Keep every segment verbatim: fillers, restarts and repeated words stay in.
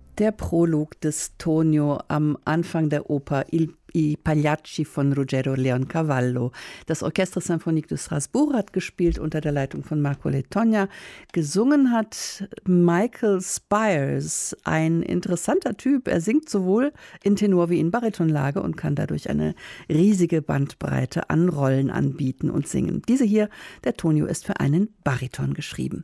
Der Prolog des Tonio am Anfang der Oper Il I Pagliacci von Ruggero Leoncavallo. Das Orchestre Symphonique de Strasbourg hat gespielt unter der Leitung von Marco Letogna. Gesungen hat Michael Spires, ein interessanter Typ. Er singt sowohl in Tenor- wie in Baritonlage und kann dadurch eine riesige Bandbreite an Rollen anbieten und singen. Diese hier, der Tonio, ist für einen Bariton geschrieben.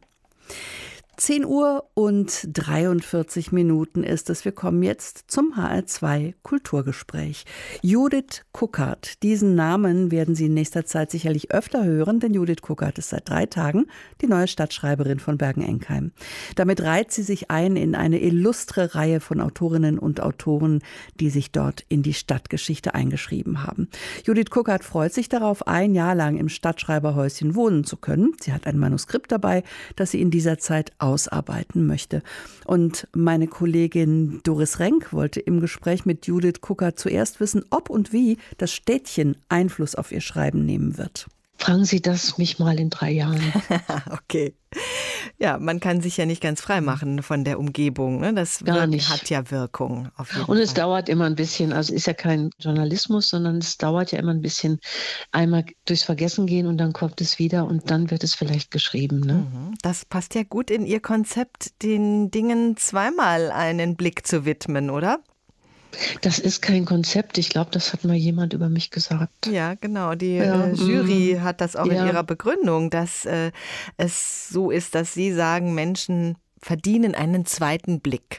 zehn Uhr und dreiundvierzig Minuten ist es. Wir kommen jetzt zum H R zwei Kulturgespräch. Judith Kuckert. Diesen Namen werden Sie in nächster Zeit sicherlich öfter hören, denn Judith Kuckert ist seit drei Tagen die neue Stadtschreiberin von Bergen-Enkheim. Damit reiht sie sich ein in eine illustre Reihe von Autorinnen und Autoren, die sich dort in die Stadtgeschichte eingeschrieben haben. Judith Kuckert freut sich darauf, ein Jahr lang im Stadtschreiberhäuschen wohnen zu können. Sie hat ein Manuskript dabei, das sie in dieser Zeit ausarbeiten möchte. Und meine Kollegin Doris Renk wollte im Gespräch mit Judith Kuckert zuerst wissen, ob und wie das Städtchen Einfluss auf ihr Schreiben nehmen wird. Fragen Sie das mich mal in drei Jahren. Okay. Ja, man kann sich ja nicht ganz frei machen von der Umgebung. Ne? Das Gar nicht. Hat ja Wirkung. Auf jeden Und es Fall. dauert immer ein bisschen, also es ist ja kein Journalismus, sondern es dauert ja immer ein bisschen, einmal durchs Vergessen gehen und dann kommt es wieder und dann wird es vielleicht geschrieben. Ne? Das passt ja gut in Ihr Konzept, den Dingen zweimal einen Blick zu widmen, oder? Das ist kein Konzept. Ich glaube, das hat mal jemand über mich gesagt. Ja, genau. Die Ja, äh, Jury mm, hat das auch ja. in ihrer Begründung, dass äh, es so ist, dass Sie sagen, Menschen verdienen einen zweiten Blick.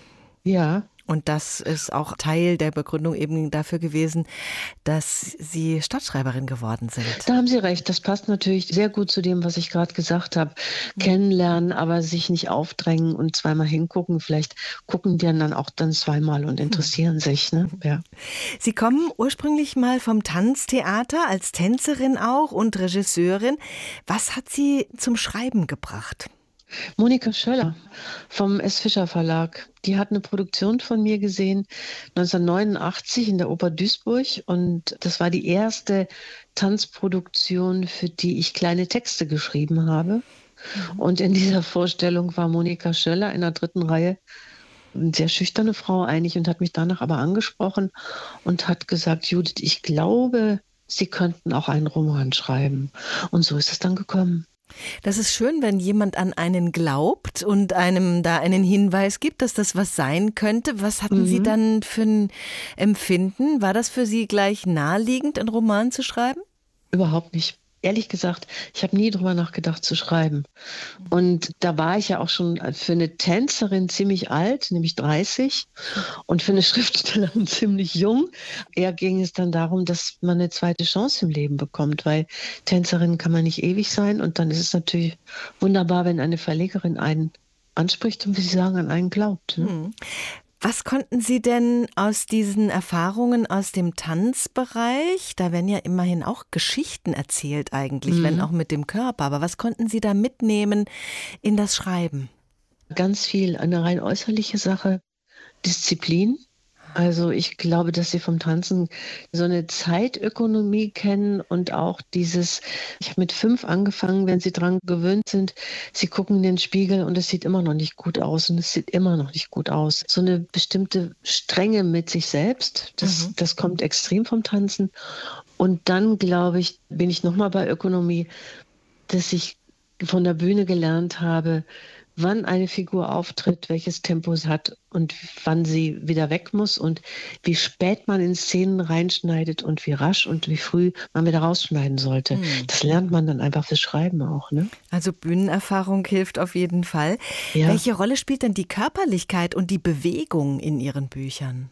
Ja. Und das ist auch Teil der Begründung eben dafür gewesen, dass Sie Stadtschreiberin geworden sind. Da haben Sie recht. Das passt natürlich sehr gut zu dem, was ich gerade gesagt habe. Kennenlernen, aber sich nicht aufdrängen und zweimal hingucken. Vielleicht gucken die dann auch dann zweimal und interessieren sich. Ne? Ja. Sie kommen ursprünglich mal vom Tanztheater, als Tänzerin auch und Regisseurin. Was hat Sie zum Schreiben gebracht? Monika Schöller vom S. Fischer Verlag. Die hat eine Produktion von mir gesehen, neunzehnhundertneunundachtzig in der Oper Duisburg. Und das war die erste Tanzproduktion, für die ich kleine Texte geschrieben habe. Mhm. Und in dieser Vorstellung war Monika Schöller in der dritten Reihe. Eine sehr schüchterne Frau eigentlich und hat mich danach aber angesprochen und hat gesagt, Judith, ich glaube, Sie könnten auch einen Roman schreiben. Und so ist es dann gekommen. Das ist schön, wenn jemand an einen glaubt und einem da einen Hinweis gibt, dass das was sein könnte. Was hatten mhm. Sie dann für ein Empfinden? War das für Sie gleich naheliegend, einen Roman zu schreiben? Überhaupt nicht. Ehrlich gesagt, ich habe nie drüber nachgedacht zu schreiben. Und da war ich ja auch schon für eine Tänzerin ziemlich alt, nämlich dreißig, und für eine Schriftstellerin ziemlich jung. Eher ging es dann darum, dass man eine zweite Chance im Leben bekommt, weil Tänzerin kann man nicht ewig sein. Und dann ist es natürlich wunderbar, wenn eine Verlegerin einen anspricht und, wie Sie sagen, an einen glaubt. Ne? Hm. Was konnten Sie denn aus diesen Erfahrungen aus dem Tanzbereich, da werden ja immerhin auch Geschichten erzählt eigentlich, mhm. wenn auch mit dem Körper, aber was konnten Sie da mitnehmen in das Schreiben? Ganz viel, eine rein äußerliche Sache, Disziplin. Also ich glaube, dass Sie vom Tanzen so eine Zeitökonomie kennen und auch dieses, ich habe mit fünf angefangen, wenn Sie dran gewöhnt sind, Sie gucken in den Spiegel und es sieht immer noch nicht gut aus und es sieht immer noch nicht gut aus. So eine bestimmte Strenge mit sich selbst, das, mhm. das kommt extrem vom Tanzen. Und dann, glaube ich, bin ich nochmal bei Ökonomie, dass ich von der Bühne gelernt habe, wann eine Figur auftritt, welches Tempo es hat und wann sie wieder weg muss und wie spät man in Szenen reinschneidet und wie rasch und wie früh man wieder rausschneiden sollte. Hm. Das lernt man dann einfach fürs Schreiben auch. Ne? Also Bühnenerfahrung hilft auf jeden Fall. Ja. Welche Rolle spielt denn die Körperlichkeit und die Bewegung in Ihren Büchern?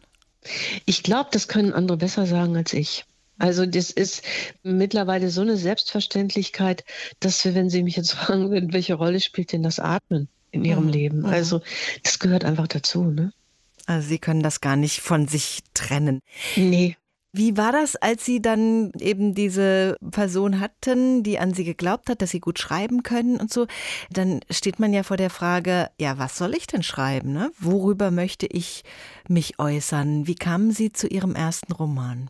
Ich glaube, das können andere besser sagen als ich. Also das ist mittlerweile so eine Selbstverständlichkeit, dass wir, wenn Sie mich jetzt fragen würden, welche Rolle spielt denn das Atmen in Ihrem mhm. Leben? Also das gehört einfach dazu. Ne? Also Sie können das gar nicht von sich trennen. Nee. Wie war das, als Sie dann eben diese Person hatten, die an Sie geglaubt hat, dass Sie gut schreiben können und so? Dann steht man ja vor der Frage, ja, was soll ich denn schreiben? Ne? Worüber möchte ich mich äußern? Wie kamen Sie zu Ihrem ersten Roman?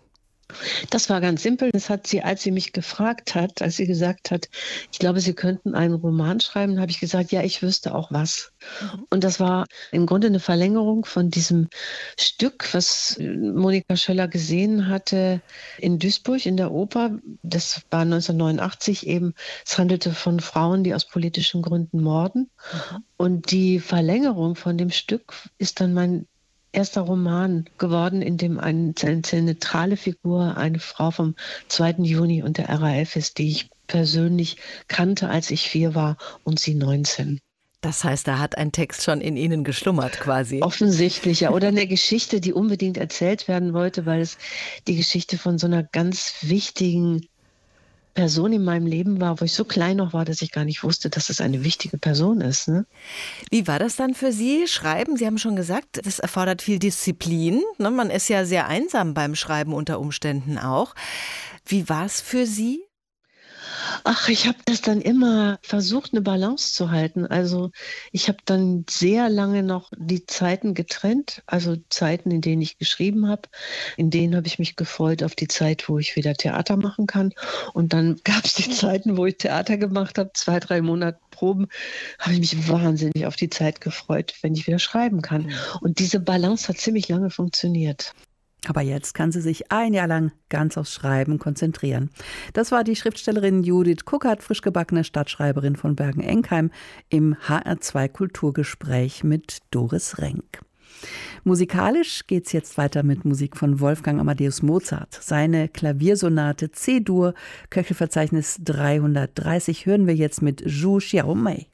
Das war ganz simpel. Das hat sie, als sie mich gefragt hat, als sie gesagt hat, ich glaube, Sie könnten einen Roman schreiben, habe ich gesagt, ja, ich wüsste auch was. Mhm. Und das war im Grunde eine Verlängerung von diesem Stück, was Monika Schöller gesehen hatte in Duisburg in der Oper. Das war neunzehnhundertneunundachtzig eben. Es handelte von Frauen, die aus politischen Gründen morden. Mhm. Und die Verlängerung von dem Stück ist dann mein erster Roman geworden, in dem eine, eine zentrale Figur eine Frau vom zweiten Juni und der R A F ist, die ich persönlich kannte, als ich vier war und sie neunzehn. Das heißt, da hat ein Text schon in Ihnen geschlummert quasi. Offensichtlich, ja. Oder eine Geschichte, die unbedingt erzählt werden wollte, weil es die Geschichte von so einer ganz wichtigen Person in meinem Leben war, wo ich so klein noch war, dass ich gar nicht wusste, dass es eine wichtige Person ist. Ne? Wie war das dann für Sie, Schreiben? Sie haben schon gesagt, das erfordert viel Disziplin. Ne? Man ist ja sehr einsam beim Schreiben unter Umständen auch. Wie war es für Sie? Ach, ich habe das dann immer versucht, eine Balance zu halten. Also ich habe dann sehr lange noch die Zeiten getrennt, also Zeiten, in denen ich geschrieben habe. In denen habe ich mich gefreut auf die Zeit, wo ich wieder Theater machen kann. Und dann gab es die Zeiten, wo ich Theater gemacht habe, zwei, drei Monate Proben, habe ich mich wahnsinnig auf die Zeit gefreut, wenn ich wieder schreiben kann. Und diese Balance hat ziemlich lange funktioniert. Aber jetzt kann sie sich ein Jahr lang ganz aufs Schreiben konzentrieren. Das war die Schriftstellerin Judith Kuckert, frisch gebackene Stadtschreiberin von Bergen-Enkheim, im H R zwei Kulturgespräch mit Doris Renk. Musikalisch geht's jetzt weiter mit Musik von Wolfgang Amadeus Mozart. Seine Klaviersonate C-Dur, Köchelverzeichnis dreihundertdreißig, hören wir jetzt mit Zhu Xiaomei.